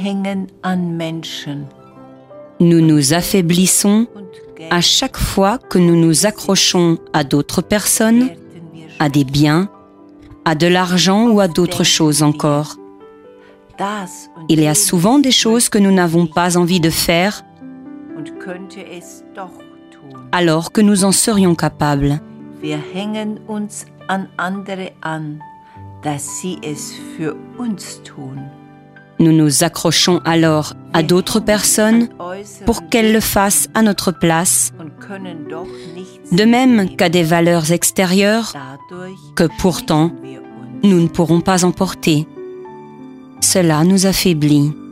hängen an Menschen Nous nous affaiblissons und à chaque fois que nous nous accrochons à d'autres personnes, werden wir à des biens, à de l'argent ou à d'autres choses encore. das und Il y a jenes souvent des choses que nous n'avons pas envie de faire und könnte es doch tun. alors que nous en serions capables. Wir hängen uns an andere an, dass sie es für uns tun. Nous nous accrochons alors à d'autres personnes pour qu'elles le fassent à notre place, und können doch nichts de même qu'à des valeurs extérieures dadurch que pourtant wir uns. nous ne pourrons pas emporter. Cela nous affaiblit.